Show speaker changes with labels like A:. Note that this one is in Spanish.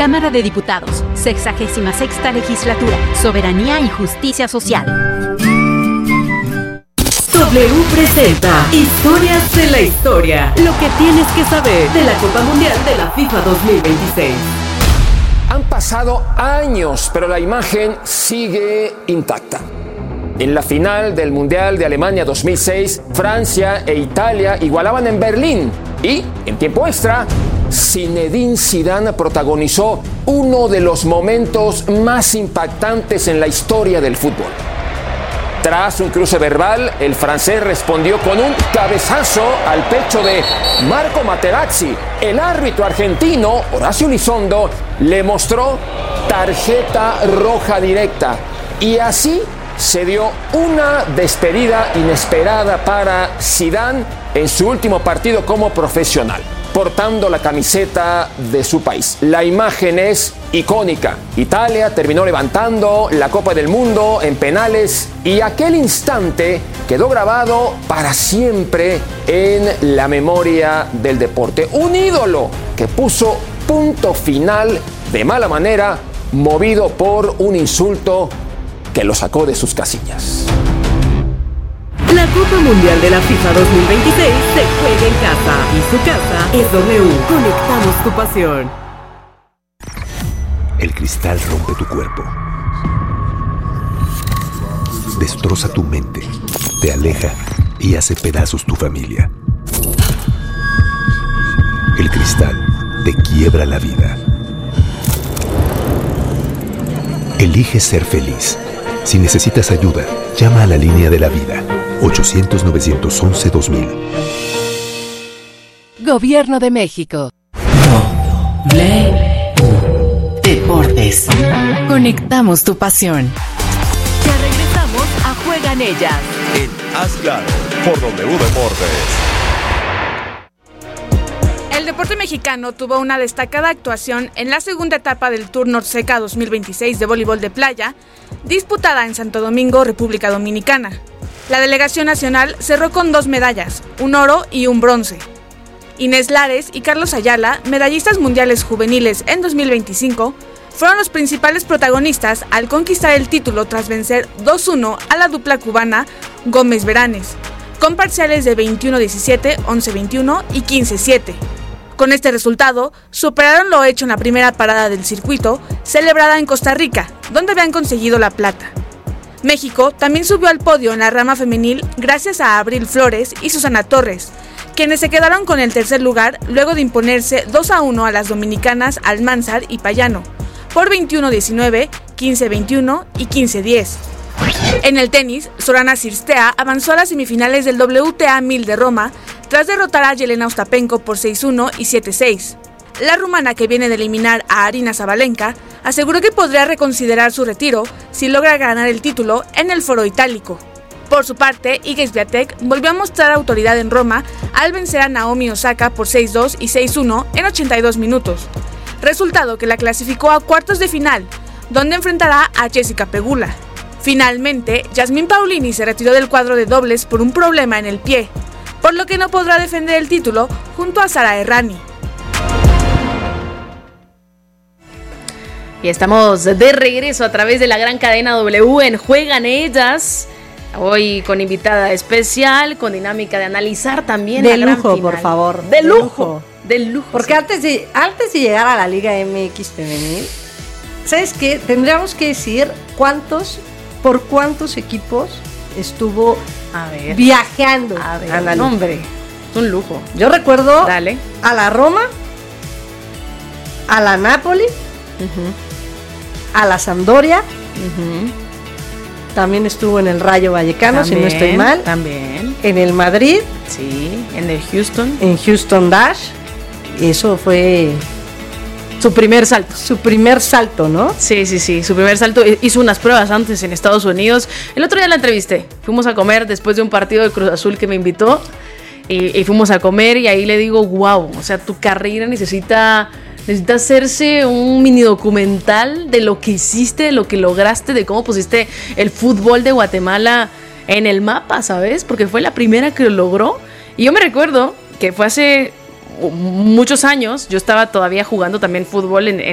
A: Cámara de Diputados, 66ª Legislatura, Soberanía y Justicia Social.
B: W presenta Historias de la Historia. Lo que tienes que saber de la Copa Mundial de la FIFA 2026.
C: Han pasado años, pero la imagen sigue intacta. En la final del Mundial de Alemania 2006, Francia e Italia igualaban en Berlín y, en tiempo extra, Zinedine Zidane protagonizó uno de los momentos más impactantes en la historia del fútbol. Tras un cruce verbal, el francés respondió con un cabezazo al pecho de Marco Materazzi. El árbitro argentino, Horacio Elizondo, le mostró tarjeta roja directa. Y así se dio una despedida inesperada para Zidane en su último partido como profesional, portando la camiseta de su país. La imagen es icónica. Italia terminó levantando la Copa del Mundo en penales y aquel instante quedó grabado para siempre en la memoria del deporte. Un ídolo que puso punto final de mala manera, movido por un insulto que lo sacó de sus casillas.
B: La Copa Mundial de la FIFA 2026 se juega en casa y su casa es W. Conectamos tu pasión.
D: El cristal rompe tu cuerpo, destroza tu mente, te aleja y hace pedazos tu familia. El cristal te quiebra la vida. Elige ser feliz. Si necesitas ayuda, llama a la línea de la vida. 800-911-2000.
E: Gobierno de México.
B: Deportes.
E: Conectamos tu pasión.
B: Ya regresamos a Juegan Ellas.
F: En Haz Claro, por W Deportes.
G: El deporte mexicano tuvo una destacada actuación en la segunda etapa del Tour Norseca 2026 de voleibol de playa, disputada en Santo Domingo, República Dominicana. La delegación nacional cerró con 2 medallas, un oro y un bronce. Inés Lares y Carlos Ayala, medallistas mundiales juveniles en 2025, fueron los principales protagonistas al conquistar el título tras vencer 2-1 a la dupla cubana Gómez Veranes, con parciales de 21-17, 11-21 y 15-7. Con este resultado, superaron lo hecho en la primera parada del circuito, celebrada en Costa Rica, donde habían conseguido la plata. México también subió al podio en la rama femenil gracias a Abril Flores y Susana Torres, quienes se quedaron con el tercer lugar luego de imponerse 2-1 a las dominicanas Almanzar y Payano, por 21-19, 15-21 y 15-10. En el tenis, Sorana Cirstea avanzó a las semifinales del WTA 1000 de Roma tras derrotar a Yelena Ostapenko por 6-1 y 7-6. La rumana, que viene de eliminar a Arina Sabalenka, aseguró que podría reconsiderar su retiro si logra ganar el título en el Foro Itálico. Por su parte, Iga Swiatek volvió a mostrar autoridad en Roma al vencer a Naomi Osaka por 6-2 y 6-1 en 82 minutos, resultado que la clasificó a cuartos de final, donde enfrentará a Jessica Pegula. Finalmente, Yasmín Paolini se retiró del cuadro de dobles por un problema en el pie, por lo que no podrá defender el título junto a Sara Errani.
H: Y estamos de regreso a través de la gran cadena W en Juegan Ellas. Hoy con invitada especial, con dinámica de analizar también
I: de
H: la
I: lujo,
H: gran final.
I: Por favor.
H: De lujo. De lujo.
I: Porque sí. antes de llegar a la Liga MX femenil, ¿sabes qué? Tendríamos que decir por cuántos equipos estuvo viajando.
H: A ver, hombre, es un lujo.
I: Yo recuerdo a la Roma, a la Napoli, a la Sampdoria, también estuvo en el Rayo Vallecano, también, si no estoy mal.
H: También.
I: En el Madrid.
H: Sí, en el Houston.
I: En Houston Dash. Eso fue
H: su primer salto.
I: Su primer salto, ¿no?
H: Sí, su primer salto. Hizo unas pruebas antes en Estados Unidos. El otro día la entrevisté. Fuimos a comer después de un partido de Cruz Azul que me invitó. Y fuimos a comer y ahí le digo, wow, o sea, tu carrera necesita hacerse un mini documental de lo que hiciste, de lo que lograste, de cómo pusiste el fútbol de Guatemala en el mapa, ¿sabes? Porque fue la primera que lo logró. Y yo me recuerdo que fue hace muchos años, yo estaba todavía jugando también fútbol en